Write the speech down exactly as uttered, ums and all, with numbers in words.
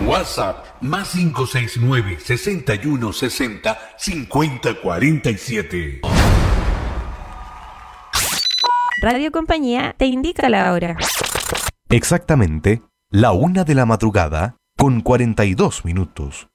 WhatsApp más cinco seis nueve, seis uno seis cero, cinco cero cuatro siete. Radio Compañía te indica la hora. Exactamente la una de la madrugada con cuarenta y dos minutos.